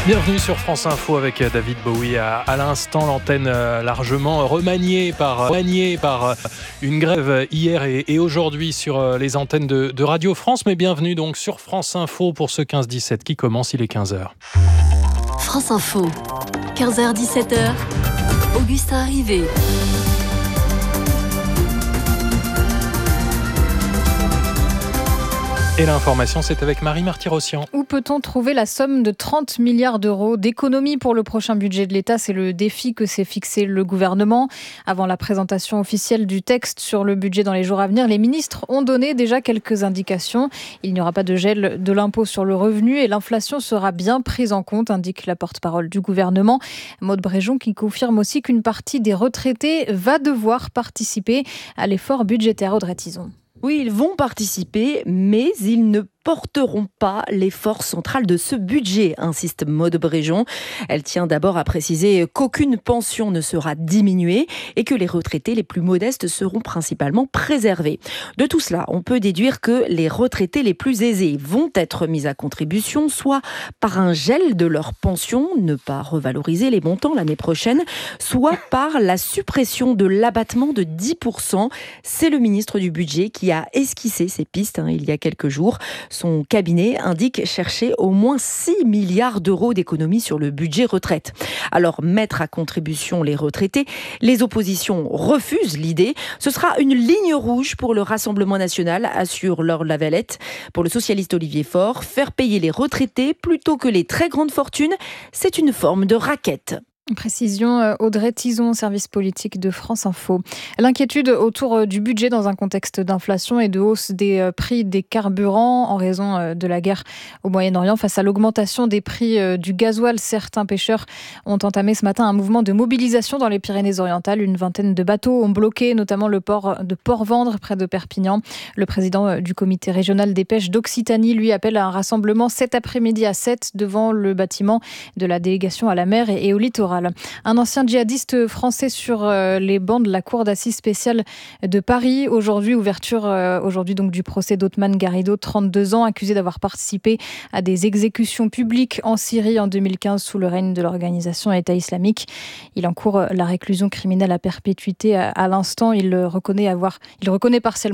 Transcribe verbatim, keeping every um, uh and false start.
Bienvenue sur France Info avec David Bowie. À, à l'instant, l'antenne euh, largement remaniée par, remaniée par euh, une grève hier et, et aujourd'hui sur euh, les antennes de, de Radio France. Mais bienvenue donc sur France Info pour ce quinze dix-sept qui commence, il est quinze heures. France Info, quinze heures dix-sept heures, Augustin Rivet. Et l'information, c'est avec Marie Martyrossian. Où peut-on trouver la somme de trente milliards d'euros d'économies pour le prochain budget de l'État ? C'est le défi que s'est fixé le gouvernement. Avant la présentation officielle du texte sur le budget dans les jours à venir, les ministres ont donné déjà quelques indications. Il n'y aura pas de gel de l'impôt sur le revenu et l'inflation sera bien prise en compte, indique la porte-parole du gouvernement. Maude Bréjon qui confirme aussi qu'une partie des retraités va devoir participer à l'effort budgétaire. Audrey Tison. Oui, ils vont participer, mais ils ne porteront pas l'effort central de ce budget, insiste Maude Bréjon. Elle tient d'abord à préciser qu'aucune pension ne sera diminuée et que les retraités les plus modestes seront principalement préservés. De tout cela, on peut déduire que les retraités les plus aisés vont être mis à contribution, soit par un gel de leur pension, ne pas revaloriser les montants l'année prochaine, soit par la suppression de l'abattement de dix pour cent. C'est le ministre du Budget qui a esquissé ces pistes hein, il y a quelques jours. Son cabinet indique chercher au moins six milliards d'euros d'économies sur le budget retraite. Alors, mettre à contribution les retraités, les oppositions refusent l'idée. Ce sera une ligne rouge pour le Rassemblement national, assure Laure Lavalette. Pour le socialiste Olivier Faure, faire payer les retraités plutôt que les très grandes fortunes, c'est une forme de raquette. Précision Audrey Tison, service politique de France Info. L'inquiétude autour du budget dans un contexte d'inflation et de hausse des prix des carburants en raison de la guerre au Moyen-Orient. Face à l'augmentation des prix du gasoil, certains pêcheurs ont entamé ce matin un mouvement de mobilisation dans les Pyrénées-Orientales. Une vingtaine de bateaux ont bloqué notamment le port de Port-Vendre près de Perpignan. Le président du comité régional des pêches d'Occitanie lui appelle à un rassemblement cet après-midi à sept devant le bâtiment de la délégation à la mer et au littoral. Un ancien djihadiste français sur les bancs de la cour d'assises spéciale de Paris. Aujourd'hui, ouverture aujourd'hui donc du procès d'Othman Garrido, trente-deux ans, accusé d'avoir participé à des exécutions publiques en Syrie en deux mille quinze sous le règne de l'organisation État islamique. Il encourt la réclusion criminelle à perpétuité. À l'instant, il reconnaît avoir, il reconnaît partiellement